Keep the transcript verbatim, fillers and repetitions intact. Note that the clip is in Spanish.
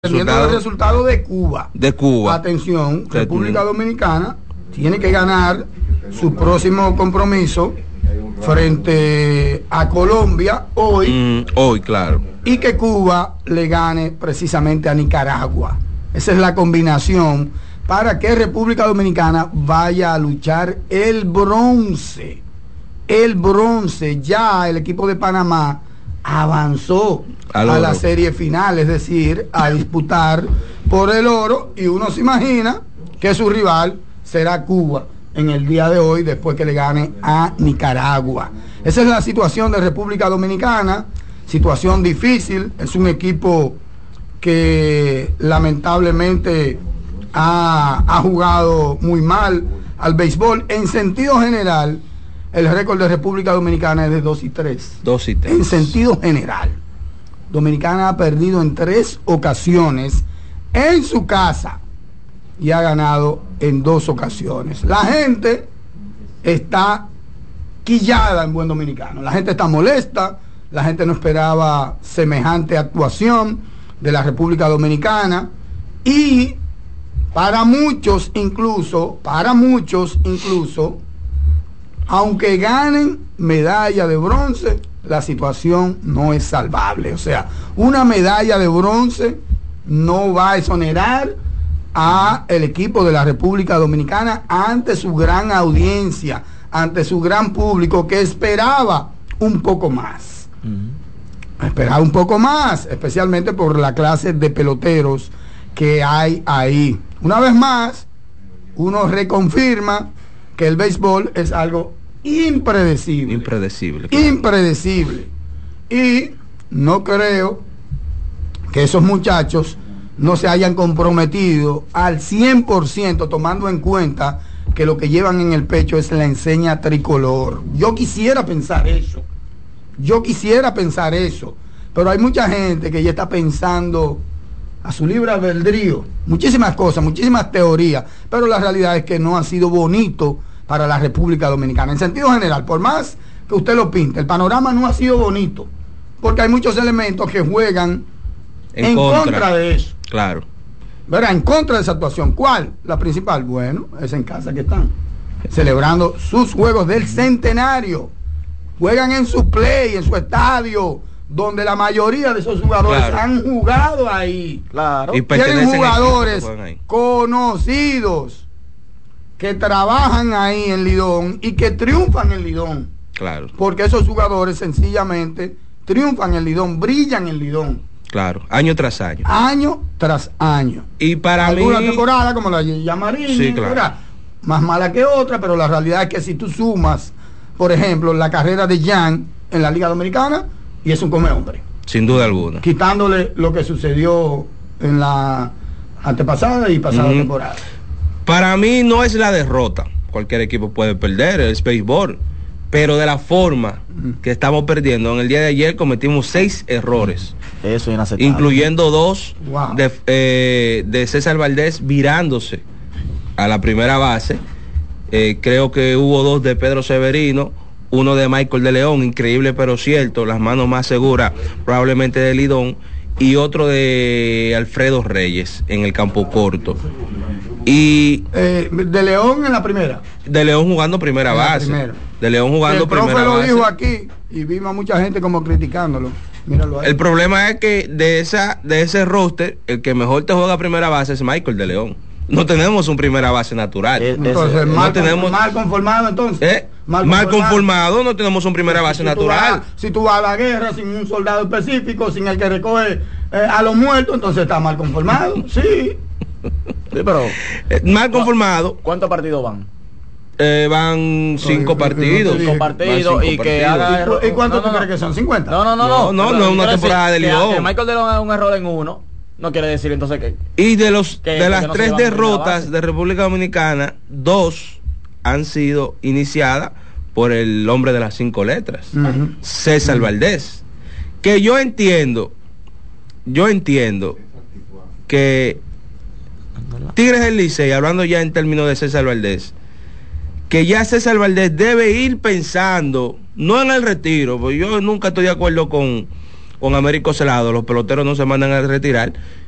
Dependiendo del resultado de Cuba. De Cuba. Atención, República Dominicana tiene que ganar su próximo compromiso frente a Colombia hoy. Mm, hoy, claro. Y que Cuba le gane precisamente a Nicaragua. Esa es la combinación para que República Dominicana vaya a luchar el bronce. El bronce. Ya el equipo de Panamá avanzó a la serie final, es decir, a disputar por el oro, y uno se imagina que su rival será Cuba en el día de hoy, después que le gane a Nicaragua. Esa es la situación de República Dominicana, situación difícil. Es un equipo que lamentablemente ha, ha jugado muy mal al béisbol. En sentido general, el récord de República Dominicana es de dos y tres. dos y tres. En sentido general, Dominicana ha perdido en tres ocasiones en su casa y ha ganado en dos ocasiones. La gente está quillada en buen dominicano. La gente está molesta. La gente no esperaba semejante actuación de la República Dominicana. Y para muchos incluso, para muchos incluso, aunque ganen medalla de bronce, la situación no es salvable. O sea, una medalla de bronce no va a exonerar a el equipo de la República Dominicana ante su gran audiencia, ante su gran público que esperaba un poco más. Uh-huh. Esperaba un poco más, especialmente por la clase de peloteros que hay ahí. Una vez más, uno reconfirma que el béisbol es algo impredecible. Impredecible. Claro. Impredecible. Y no creo que esos muchachos no se hayan comprometido al cien por ciento, tomando en cuenta que lo que llevan en el pecho es la enseña tricolor. Yo quisiera pensar eso. Yo quisiera pensar eso. Pero hay mucha gente que ya está pensando a su libre albedrío muchísimas cosas, muchísimas teorías, pero la realidad es que no ha sido bonito para la República Dominicana. En sentido general, por más que usted lo pinte, el panorama no ha sido bonito, porque hay muchos elementos que juegan en, en contra. contra de eso. Claro. ¿Verdad? En contra de esa actuación. ¿Cuál? La principal. Bueno, es en casa que están celebrando sus juegos del centenario. Juegan en su play, en su estadio, donde la mayoría de esos jugadores claro. han jugado ahí. Claro. Y tienen jugadores conocidos que trabajan ahí en Lidón y que triunfan en Lidón. Claro. Porque esos jugadores sencillamente triunfan en Lidón, brillan en Lidón. Claro, año tras año. Año tras año. Y para alguna mí... temporada como la de Yamarín, sí, claro. más mala que otra, pero la realidad es que si tú sumas, por ejemplo, la carrera de Jan en la Liga Dominicana, y es un come hombre. Sin duda alguna. Quitándole lo que sucedió en la antepasada y pasada uh-huh. temporada. Para mí no es la derrota. Cualquier equipo puede perder, es béisbol. Pero de la forma que estamos perdiendo, en el día de ayer cometimos seis errores. Eso es inaceptable. Incluyendo dos wow. de, eh, de César Valdés virándose a la primera base. Eh, creo que hubo dos de Pedro Severino, uno de Michael de León, increíble pero cierto, las manos más seguras probablemente de Lidón, y otro de Alfredo Reyes en el campo corto. Y eh, de León en la primera. De León jugando primera base. Primera. De León jugando primera base. El profe lo dijo aquí y vimos a mucha gente como criticándolo. Míralo ahí. El problema es que de esa de ese roster, el que mejor te juega primera base es Michael de León. No tenemos un primera base natural. Entonces, no mal, tenemos mal conformado entonces. ¿Eh? Mal, mal conformado. conformado, no tenemos un primera base si natural. Tú vas, si tú vas a la guerra sin un soldado específico, sin el que recoge eh, a los muertos, entonces está mal conformado. Sí. Sí, pero eh, mal conformado. ¿Cuántos partidos van? Eh, van cinco partidos. Cinco partidos y que haga error. ¿Y cuánto no, tú no, crees que son? ¿cincuenta? No, no, no, no. No, no, no es una temporada de Lidón. Que Michael de León haga un error en uno, no quiere decir entonces que. Y de los que, de las no tres derrotas de República Dominicana, dos han sido iniciadas por el hombre de las cinco letras, uh-huh. César uh-huh. Valdés. Que yo entiendo, yo entiendo que Tigres del Licey, hablando ya en términos de César Valdés, que ya César Valdés debe ir pensando, no en el retiro, porque yo nunca estoy de acuerdo con, con Américo Celado, los peloteros no se mandan a retirar,